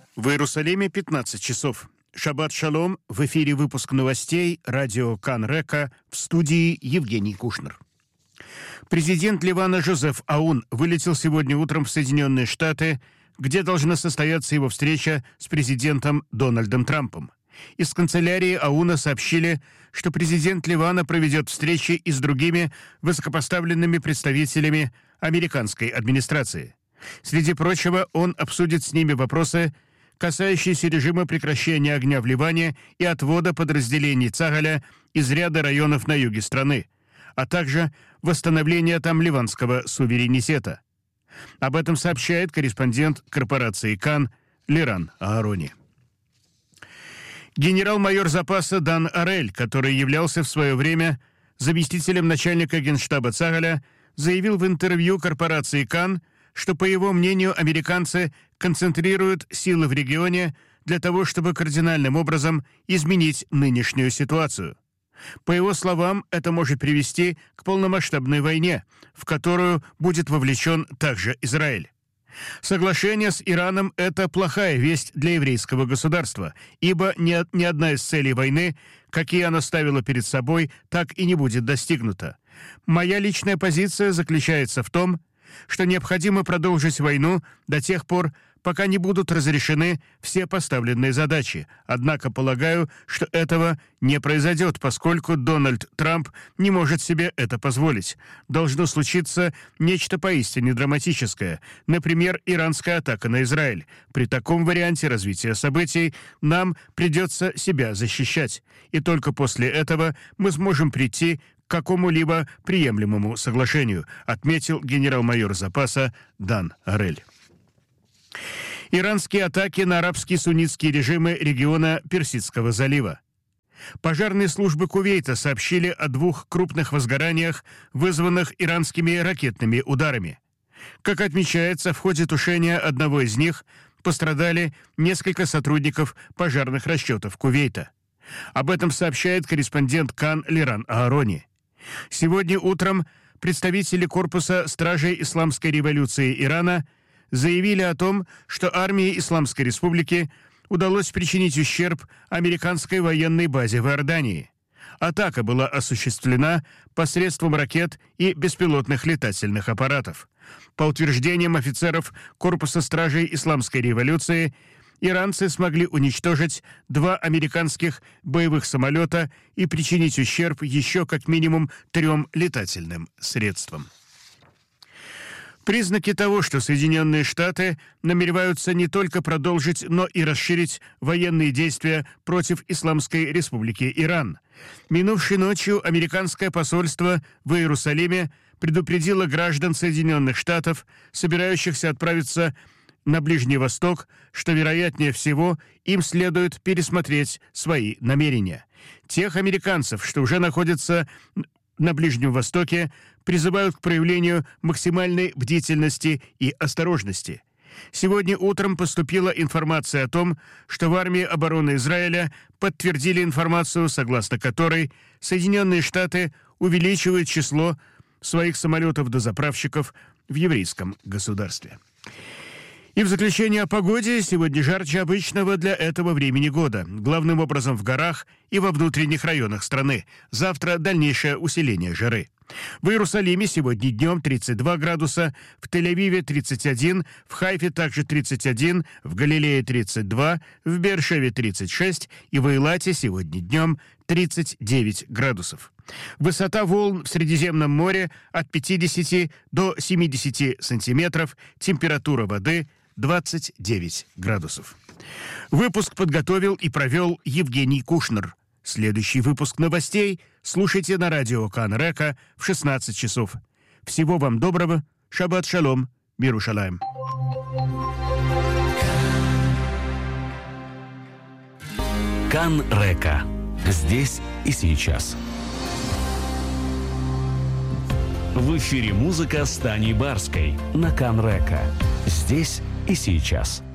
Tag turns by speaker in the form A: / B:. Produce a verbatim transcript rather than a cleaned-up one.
A: В Иерусалиме пятнадцать часов. Шаббат шалом. В эфире выпуск новостей радио Кан Река, в студии Евгений Кушнер. Президент Ливана Жозеф Аун вылетел сегодня утром в Соединенные Штаты, где должна состояться его встреча с президентом Дональдом Трампом. Из канцелярии Ауна сообщили, что президент Ливана проведет встречи и с другими высокопоставленными представителями американской администрации. Среди прочего, он обсудит с ними вопросы, касающиеся режима прекращения огня в Ливане и отвода подразделений Цагаля из ряда районов на юге страны, а также восстановления там ливанского суверенитета. Об этом сообщает корреспондент корпорации Кан Лиран Аарони. Генерал-майор запаса Дан Арель, который являлся в свое время заместителем начальника генштаба Цагаля, заявил в интервью корпорации Кан, что, по его мнению, американцы концентрируют силы в регионе для того, чтобы кардинальным образом изменить нынешнюю ситуацию. По его словам, это может привести к полномасштабной войне, в которую будет вовлечен также Израиль. Соглашение с Ираном – это плохая весть для еврейского государства, ибо ни, ни одна из целей войны, какие она ставила перед собой, так и не будет достигнута. Моя личная позиция заключается в том, что необходимо продолжить войну до тех пор, пока не будут разрешены все поставленные задачи. Однако полагаю, что этого не произойдет, поскольку Дональд Трамп не может себе это позволить. Должно случиться нечто поистине драматическое, например, иранская атака на Израиль. При таком варианте развития событий нам придется себя защищать, и только после этого мы сможем прийти к какому-либо приемлемому соглашению, отметил генерал-майор запаса Дан Арель. Иранские атаки на арабские суннитские режимы региона Персидского залива. Пожарные службы Кувейта сообщили о двух крупных возгораниях, вызванных иранскими ракетными ударами. Как отмечается, в ходе тушения одного из них пострадали несколько сотрудников пожарных расчетов Кувейта. Об этом сообщает корреспондент Кан Лиран Аарони. Сегодня утром представители корпуса стражей Исламской революции Ирана заявили о том, что армии Исламской республики удалось причинить ущерб американской военной базе в Иордании. Атака была осуществлена посредством ракет и беспилотных летательных аппаратов. По утверждениям офицеров корпуса стражей Исламской революции, иранцы смогли уничтожить два американских боевых самолета и причинить ущерб еще как минимум трем летательным средствам. Признаки того, что Соединенные Штаты намереваются не только продолжить, но и расширить военные действия против Исламской Республики Иран. Минувшей ночью американское посольство в Иерусалиме предупредило граждан Соединенных Штатов, собирающихся отправиться на Ближний Восток, что, вероятнее всего, им следует пересмотреть свои намерения. Тех американцев, что уже находятся на Ближнем Востоке, призывают к проявлению максимальной бдительности и осторожности. Сегодня утром поступила информация о том, что в армии обороны Израиля подтвердили информацию, согласно которой Соединенные Штаты увеличивают число своих самолетов-дозаправщиков в еврейском государстве. И в заключение о погоде. Сегодня жарче обычного для этого времени года. Главным образом в горах и во внутренних районах страны. Завтра дальнейшее усиление жары. В Иерусалиме сегодня днем тридцать два градуса, в Тель-Авиве тридцать один, в Хайфе также тридцать один, в Галилее тридцать два, в Беэр-Шеве тридцать шесть и в Эйлате сегодня днем тридцать девять градусов. Высота волн в Средиземном море от пятидесяти до семидесяти сантиметров, температура воды двадцать девять градусов. Выпуск подготовил и провел Евгений Кушнер. Следующий выпуск новостей слушайте на радио Кан Река в шестнадцать часов. Всего вам доброго. Шаббат шалом. Мирушалаем.
B: Кан Река. Здесь и сейчас. В эфире музыка с Таней Барской на Кан Река. Здесь и сейчас.